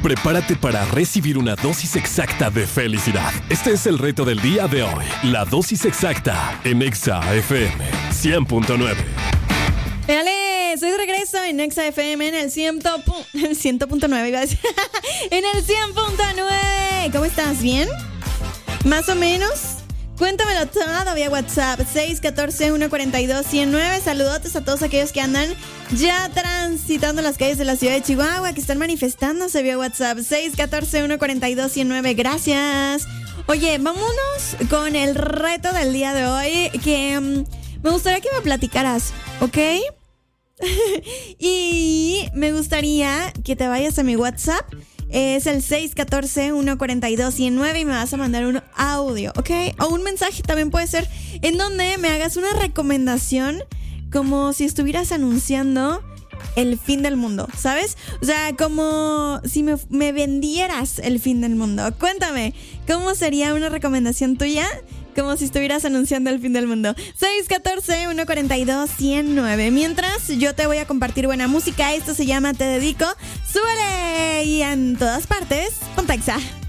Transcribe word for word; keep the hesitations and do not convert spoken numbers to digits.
Prepárate para recibir una dosis exacta de felicidad. Este es el reto del día de hoy. La dosis exacta en Exa F M cien punto nueve. Dale, estoy de regreso en Exa F M en el cien punto nueve, iba a decir. En el cien punto nueve. ¿Cómo estás? ¿Bien? ¿Más o menos? Cuéntamelo todo vía WhatsApp seis uno cuatro, uno cuatro dos, uno cero nueve. Saludotes a todos aquellos que andan ya transitando las calles de la ciudad de Chihuahua, que están manifestándose vía WhatsApp seis uno cuatro, uno cuatro dos, uno cero nueve. Gracias. Oye, vámonos con el reto del día de hoy, que um, me gustaría que me platicaras, ¿ok? Y me gustaría que te vayas a mi WhatsApp. Es el seis uno cuatro, uno cuatro dos, uno cero nueve y me vas a mandar un audio, ¿ok? O un mensaje también puede ser, en donde me hagas una recomendación como si estuvieras anunciando el fin del mundo, ¿sabes? O sea, como si me, me vendieras el fin del mundo. Cuéntame, ¿cómo sería una recomendación tuya? Como si estuvieras anunciando el fin del mundo. seis uno cuatro, uno cuatro dos, uno cero nueve. Mientras, yo te voy a compartir buena música. Esto se llama Te Dedico. ¡Súbele! Y en todas partes, ponte Exa.